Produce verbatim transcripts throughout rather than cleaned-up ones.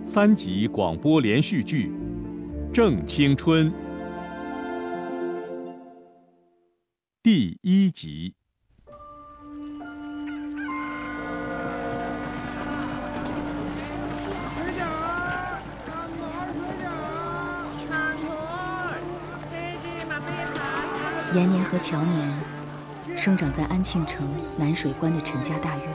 三集广播连续剧《正青春》第一集。 水饺儿，看哪儿水饺儿？看腿，这只马背爬。 延年和乔年生长在安庆城南水关的陈家大院。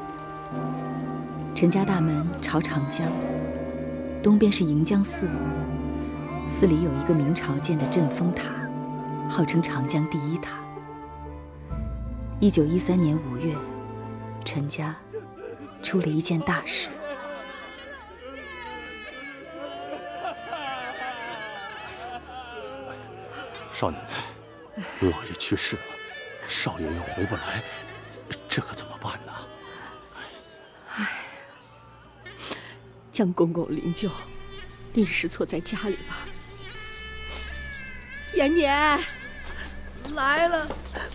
陈家大门朝长江，东边是迎江寺，寺里有一个明朝建的镇风塔，号称长江第一塔。一九一三年五月，陈家出了一件大事。 少奶奶，老爷去世了，少爷又回不来，这可怎么办呢？ 哎，江公公灵柩临时错在家里了。延年来了，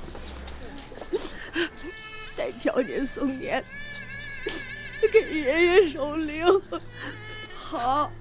带乔年、宋年给爷爷守灵。好。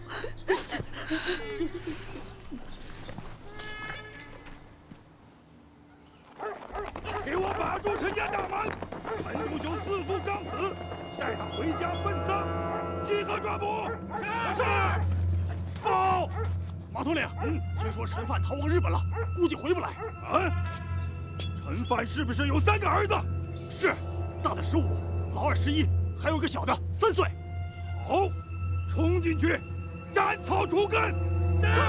给我把住陈家大门！陈独秀四父刚死，带他回家奔丧，集合抓捕。是。报。马统领，嗯，听说陈范逃往日本了，估计回不来。啊？陈范是不是有三个儿子？是，大的十五，老二十一，还有个小的三岁。好，冲进去，斩草除根。是。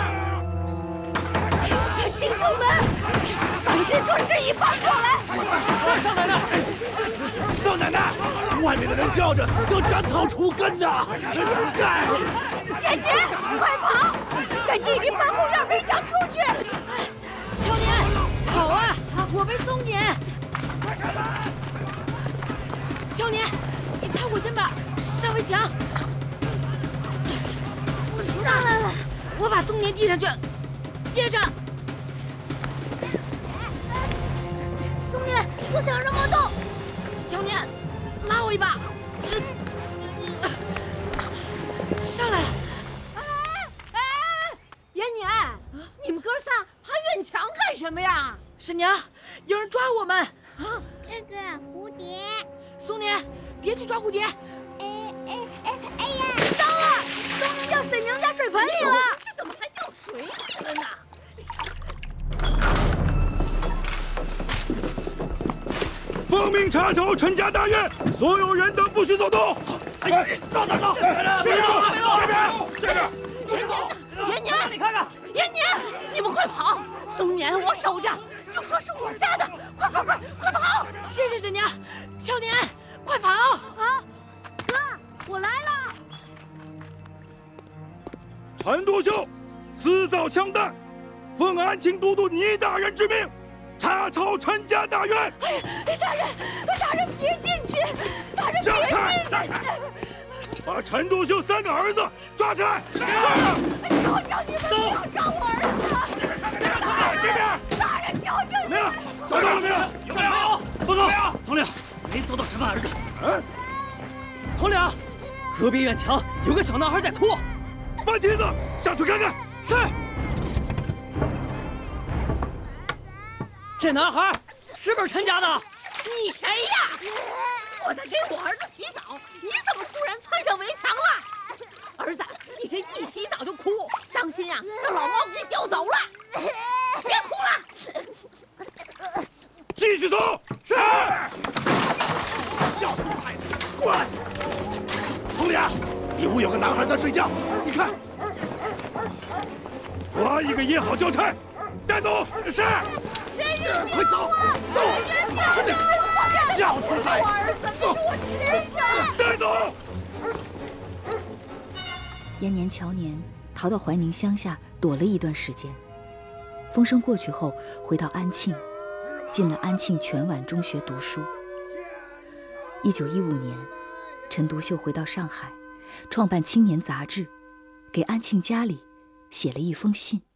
丁仲门，把师卓师仪绑过来！ 是少奶奶，少奶奶，外面的人叫着要斩草除根的。 延年，快跑！给弟弟翻护让人想出去。乔年，跑啊！我被松年。 快开门！ 乔年，你擦我肩膀，上围墙。上来了，我把松年递上去，接着。松年，坐墙上莫动。乔年，拉我一把。上来了。哎哎，延年，你们哥仨还越墙干什么呀？婶娘，有人抓我们。啊， 哥哥，蝴蝶。 松年，别去抓蝴蝶。 哎哎哎哎呀！ 糟了，松年掉婶娘家水盆里了。 这怎么还掉水里了呢？ 奉命查抄陈家大院，所有人等不许走动。哎，走走走，这边走，这边，这边。 延年，延年，你看看，延年，你们快跑！松年我守着，就说是我家的，快快快快跑！谢谢婶娘，乔年，快跑！啊， 哥，我来了。 陈独秀私造枪弹，奉安庆都督倪大人之命，查抄陈家大院。 哎，大人，大人别进去！大人别进去！ 把陈独秀三个儿子抓起来！抓！ 求求你们不要抓我儿子！ 这边！ 大人，求求你！ 没有，找到了没有？ 有没有？报告，统领，没搜到陈范儿子。 嗯， 统领，河边院墙有个小男孩在哭。 搬梯子，上去看看。 是。这男孩是不是陈家的？ 你谁呀？我在给我儿子洗澡，你怎么突然窜上围墙了？儿子，你这一洗澡就哭，当心啊，让老猫给叼走了！别哭了， 继续走。是。 小兔崽子，过来！统领，里屋有个男孩在睡觉，你看。 抓一个也好交差，带走。是。 快走！走！快点！小兔崽子，走！ 带走！ 延年、乔年逃到怀宁乡下躲了一段时间。风声过去后，回到安庆，进了安庆全晚中学读书。一九一五年，陈独秀回到上海，创办《青年》杂志，给安庆家里写了一封信。